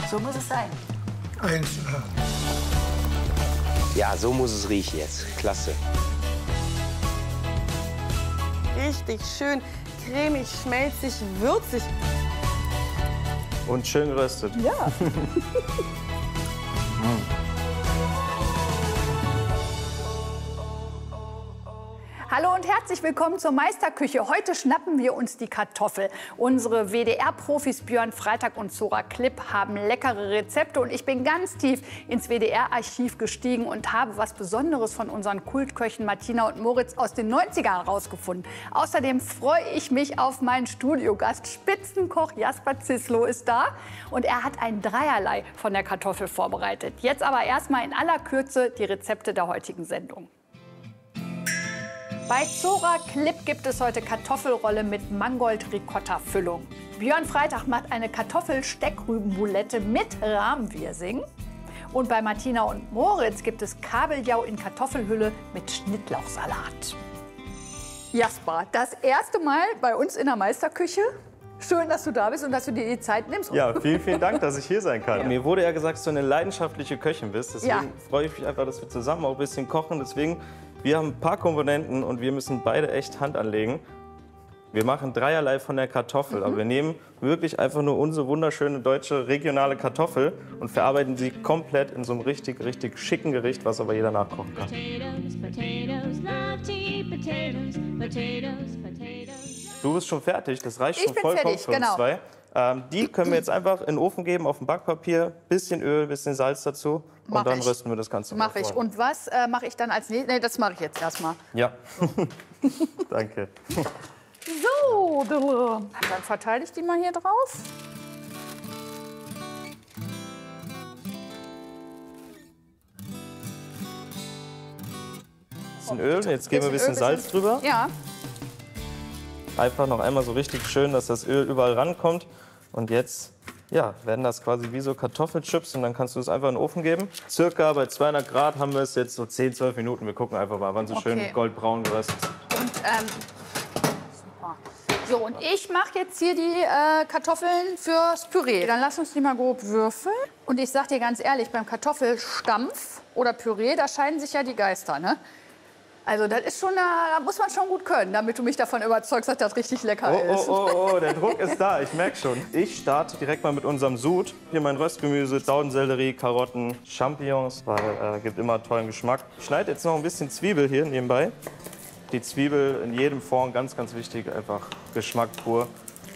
So muss es sein. 1A. Ja, so muss es riechen jetzt. Klasse. Richtig schön cremig, schmelzig, würzig. Und schön geröstet. Ja. Hallo und herzlich willkommen zur Meisterküche. Heute schnappen wir uns die Kartoffel. Unsere WDR-Profis Björn Freitag und Zora Klipp haben leckere Rezepte und ich bin ganz tief ins WDR-Archiv gestiegen und habe was Besonderes von unseren Kultköchen Martina und Moritz aus den 90ern herausgefunden. Außerdem freue ich mich auf meinen Studiogast. Spitzenkoch Jasper Zislo ist da und er hat ein Dreierlei von der Kartoffel vorbereitet. Jetzt aber erstmal in aller Kürze die Rezepte der heutigen Sendung. Bei Zora Klipp gibt es heute Kartoffelrolle mit Mangold-Ricotta-Füllung. Björn Freitag macht eine Kartoffelsteckrübenboulette mit Rahmwirsing. Und bei Martina und Moritz gibt es Kabeljau in Kartoffelhülle mit Schnittlauchsalat. Jasper, das erste Mal bei uns in der Meisterküche. Schön, dass du da bist und dass du dir die Zeit nimmst. Ja, vielen, vielen Dank, dass ich hier sein kann. Ja. Mir wurde ja gesagt, dass du eine leidenschaftliche Köchin bist. Deswegen freue ich mich einfach, dass wir zusammen auch ein bisschen kochen. Deswegen, wir haben ein paar Komponenten und wir müssen beide echt Hand anlegen. Wir machen dreierlei von der Kartoffel, aber wir nehmen wirklich einfach nur unsere wunderschöne deutsche regionale Kartoffel und verarbeiten sie komplett in so einem richtig, richtig schicken Gericht, was aber jeder nachkochen kann. Du bist schon fertig, das reicht schon vollkommen für uns zwei. Die können wir jetzt einfach in den Ofen geben, auf dem Backpapier, bisschen Öl, bisschen Salz dazu und dann rösten wir das Ganze. Mach ich. Und was mache ich dann als nächstes? Nee, das mache ich jetzt erstmal. Ja, danke. So, dann verteile ich die mal hier drauf. Bisschen Öl, jetzt geben wir ein bisschen Salz drüber. Ja. Einfach noch einmal so richtig schön, dass das Öl überall rankommt. Und jetzt werden das quasi wie so Kartoffelchips und dann kannst du es einfach in den Ofen geben. Circa bei 200 Grad haben wir es jetzt so 10, 12 Minuten. Wir gucken einfach mal, wann so schön goldbraun geröstet. Und, super. So, und ich mache jetzt hier die Kartoffeln fürs Püree. Dann lass uns die mal grob würfeln. Und ich sag dir ganz ehrlich, beim Kartoffelstampf oder Püree, da scheiden sich ja die Geister, ne? Also das ist schon, da muss man schon gut können, damit du mich davon überzeugst, dass das richtig lecker ist. Oh, der Druck ist da, ich merke schon. Ich starte direkt mal mit unserem Sud. Hier mein Röstgemüse, Saudensellerie, Karotten, Champignons, weil gibt immer tollen Geschmack. Ich schneide jetzt noch ein bisschen Zwiebel hier nebenbei. Die Zwiebel in jedem Form, ganz, ganz wichtig, einfach Geschmack pur.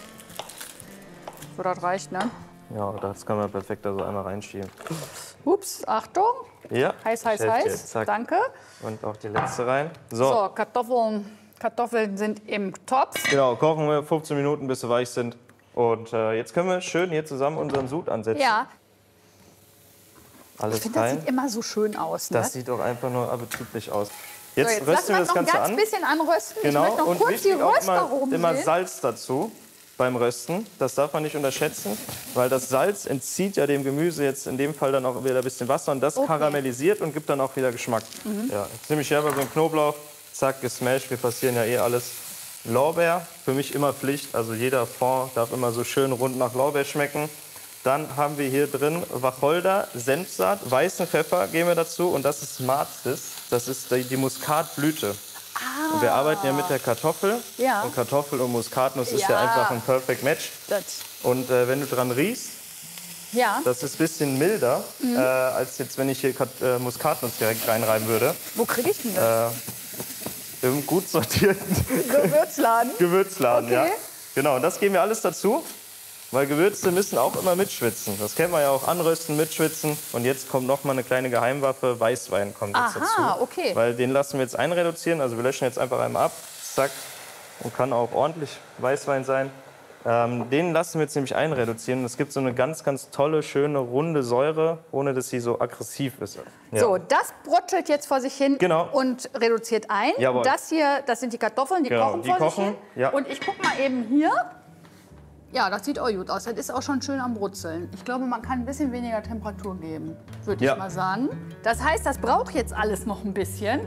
So, das reicht, ne? Ja, das kann man perfekt da so einmal reinschieben. Ups, Achtung. Ja. Heiß, heiß, heiß. Danke. Und auch die letzte rein. So, Kartoffeln sind im Topf. Genau, kochen wir 15 Minuten, bis sie weich sind. Und jetzt können wir schön hier zusammen unseren Sud ansetzen. Ja. Alles ich finde, das sieht immer so schön aus. Ne? Das sieht doch einfach nur appetitlich aus. Jetzt, so, jetzt rösten wir das Ganze an. Noch ein ganz bisschen anrösten. Genau. Ich möchte noch und kurz die Röstaromen immer sehen. Salz dazu beim Rösten. Das darf man nicht unterschätzen, weil das Salz entzieht ja dem Gemüse jetzt in dem Fall dann auch wieder ein bisschen Wasser und das karamellisiert und gibt dann auch wieder Geschmack. Ja, jetzt nehme ich hier mal so einen Knoblauch, zack, gesmashed. Wir passieren ja eh alles. Lorbeer, für mich immer Pflicht. Also jeder Fond darf immer so schön rund nach Lorbeer schmecken. Dann haben wir hier drin Wacholder, Senfsaat, weißen Pfeffer geben wir dazu und das ist Marzis. Das ist die Muskatblüte. Und wir arbeiten ja mit der Kartoffel. Ja. Und Kartoffel und Muskatnuss ist ja einfach ein Perfect Match. Und wenn du dran riechst, das ist ein bisschen milder, als jetzt, wenn ich hier Muskatnuss direkt reinreiben würde. Wo kriege ich denn das? Im gut sortierten Gewürzladen. Gewürzladen, ja. Genau, und das geben wir alles dazu. Weil Gewürze müssen auch immer mitschwitzen. Das kennt man ja auch, anrösten, mitschwitzen. Und jetzt kommt noch mal eine kleine Geheimwaffe, Weißwein kommt jetzt dazu. Okay. Weil den lassen wir jetzt einreduzieren. Also wir löschen jetzt einfach einmal ab, zack. Und kann auch ordentlich Weißwein sein. Den lassen wir jetzt nämlich einreduzieren. Es gibt so eine ganz, ganz tolle, schöne, runde Säure, ohne dass sie so aggressiv ist. Ja. So, das brutzelt jetzt vor sich hin und reduziert ein. Jawohl. Das hier, das sind die Kartoffeln, die kochen vor sich hin. Ja. Und ich guck mal eben hier. Ja, das sieht auch gut aus. Das ist auch schon schön am Brutzeln. Ich glaube, man kann ein bisschen weniger Temperatur geben, würde ich mal sagen. Das heißt, das braucht jetzt alles noch ein bisschen.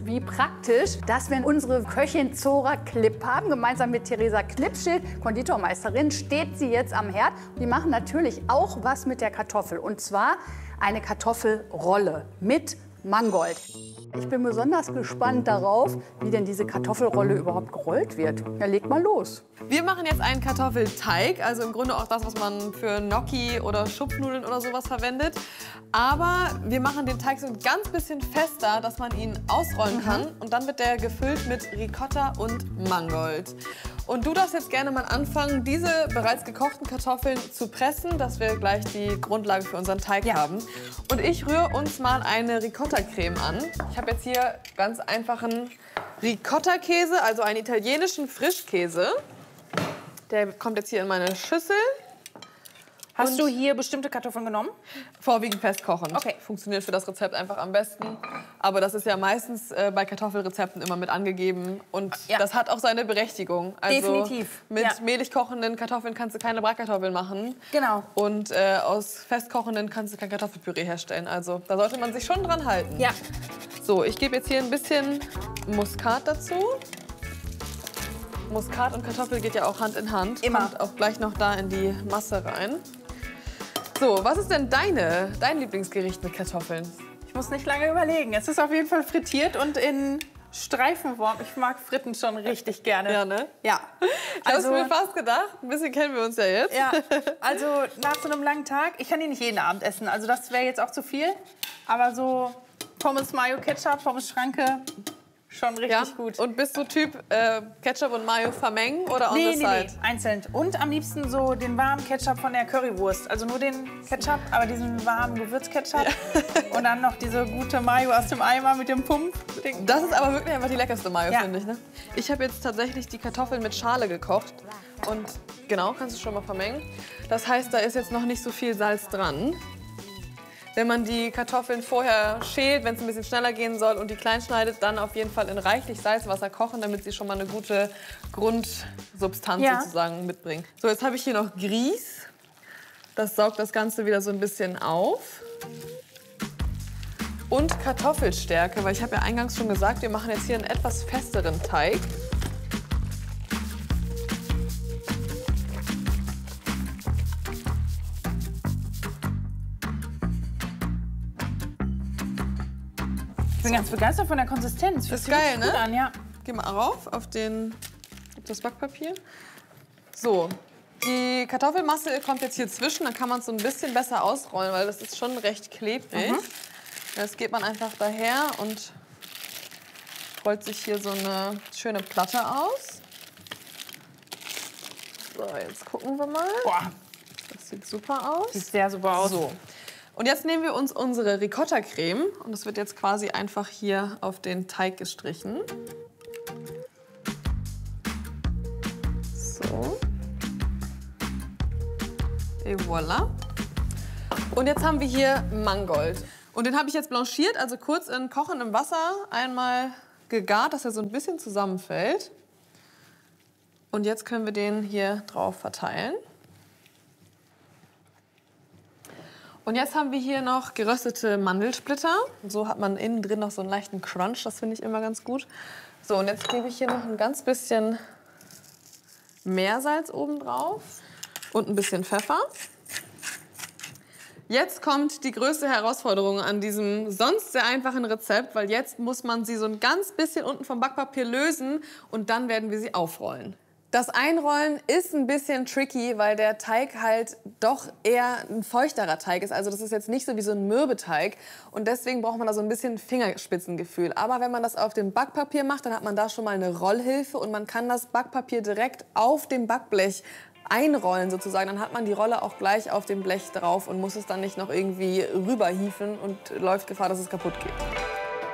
wie praktisch, dass wir unsere Köchin Zora Klipp haben. Gemeinsam mit Theresa Klippschild, Konditormeisterin, steht sie jetzt am Herd. Die machen natürlich auch was mit der Kartoffel. Und zwar eine Kartoffelrolle mit Mangold. Ich bin besonders gespannt darauf, wie denn diese Kartoffelrolle überhaupt gerollt wird. Ja, leg mal los. Wir machen jetzt einen Kartoffelteig, also im Grunde auch das, was man für Gnocchi oder Schupfnudeln oder sowas verwendet. Aber wir machen den Teig so ein ganz bisschen fester, dass man ihn ausrollen kann. Und dann wird der gefüllt mit Ricotta und Mangold. Und du darfst jetzt gerne mal anfangen, diese bereits gekochten Kartoffeln zu pressen, dass wir gleich die Grundlage für unseren Teig haben. Und ich rühre uns mal eine Ricotta-Creme an. Ich habe jetzt hier ganz einfachen Ricotta-Käse, also einen italienischen Frischkäse. Der kommt jetzt hier in meine Schüssel. Hast du hier bestimmte Kartoffeln genommen? Vorwiegend festkochend. Okay. Funktioniert für das Rezept einfach am besten. Aber das ist ja meistens bei Kartoffelrezepten immer mit angegeben. Und das hat auch seine Berechtigung. Also definitiv. Mit mehlig kochenden Kartoffeln kannst du keine Bratkartoffeln machen. Genau. Und aus festkochenden kannst du kein Kartoffelpüree herstellen. Also da sollte man sich schon dran halten. Ja. So, ich gebe jetzt hier ein bisschen Muskat dazu. Muskat und Kartoffel geht ja auch Hand in Hand. Immer. Kommt auch gleich noch da in die Masse rein. So, was ist denn dein Lieblingsgericht mit Kartoffeln? Ich muss nicht lange überlegen. Es ist auf jeden Fall frittiert und in Streifenform. Ich mag Fritten schon richtig gerne. Ja, ne? Ja. Ich hab's mir fast gedacht. Ein bisschen kennen wir uns ja jetzt. Ja, also nach so einem langen Tag, ich kann die nicht jeden Abend essen. Also das wäre jetzt auch zu viel. Aber so Pommes Mayo Ketchup, Pommes Schranke, schon richtig gut. Und bist du Typ Ketchup und Mayo vermengen oder on the side? Nee, einzeln. Und am liebsten so den warmen Ketchup von der Currywurst. Also nur den Ketchup, aber diesen warmen Gewürzketchup. Ja. Und dann noch diese gute Mayo aus dem Eimer mit dem Pump. Das ist aber wirklich einfach die leckerste Mayo, Ja. finde ich. Ne? Ich habe jetzt tatsächlich die Kartoffeln mit Schale gekocht. Und genau, kannst du schon mal vermengen. Das heißt, da ist jetzt noch nicht so viel Salz dran. Wenn man die Kartoffeln vorher schält, wenn es ein bisschen schneller gehen soll und die klein schneidet, dann auf jeden Fall in reichlich Salzwasser kochen, damit sie schon mal eine gute Grundsubstanz sozusagen mitbringen. So, jetzt habe ich hier noch Grieß. Das saugt das Ganze wieder so ein bisschen auf. Und Kartoffelstärke, weil ich habe ja eingangs schon gesagt, wir machen jetzt hier einen etwas festeren Teig. Ich bin ganz begeistert von der Konsistenz. Ist geil, ne? Gut an, ja. Geh mal rauf auf das Backpapier. So, die Kartoffelmasse kommt jetzt hier zwischen. Dann kann man es so ein bisschen besser ausrollen, weil das ist schon recht klebrig. Das geht man einfach daher und rollt sich hier so eine schöne Platte aus. So, jetzt gucken wir mal. Boah, Das sieht super aus. sieht sehr super aus. So. Und jetzt nehmen wir uns unsere Ricotta-Creme und das wird jetzt quasi einfach hier auf den Teig gestrichen. So. Et voilà. Und jetzt haben wir hier Mangold. Und den habe ich jetzt blanchiert, also kurz in kochendem Wasser einmal gegart, dass er so ein bisschen zusammenfällt. Und jetzt können wir den hier drauf verteilen. Und jetzt haben wir hier noch geröstete Mandelsplitter. So hat man innen drin noch so einen leichten Crunch, das finde ich immer ganz gut. So, und jetzt gebe ich hier noch ein ganz bisschen Meersalz oben drauf und ein bisschen Pfeffer. Jetzt kommt die größte Herausforderung an diesem sonst sehr einfachen Rezept, weil jetzt muss man sie so ein ganz bisschen unten vom Backpapier lösen und dann werden wir sie aufrollen. Das Einrollen ist ein bisschen tricky, weil der Teig halt doch eher ein feuchterer Teig ist. Also das ist jetzt nicht so wie so ein Mürbeteig. Und deswegen braucht man da so ein bisschen Fingerspitzengefühl. Aber wenn man das auf dem Backpapier macht, dann hat man da schon mal eine Rollhilfe. Und man kann das Backpapier direkt auf dem Backblech einrollen sozusagen. Dann hat man die Rolle auch gleich auf dem Blech drauf und muss es dann nicht noch irgendwie rüberhieven und läuft Gefahr, dass es kaputt geht.